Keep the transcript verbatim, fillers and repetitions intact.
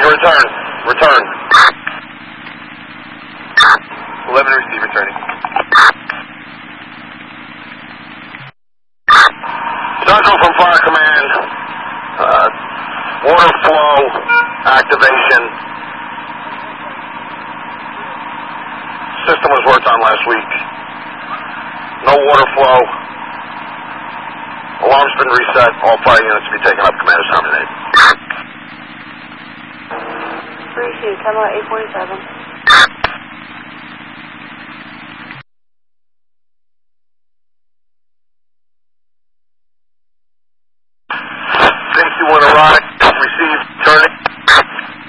Roger, return. Return. eleven receive, returning. Central from Fire Command. Uh, water flow activation. System was worked on last week. No water flow. Alarm's been reset. All fire units to be taken up. Commander's terminated. Three two, Camelot eight forty-seven.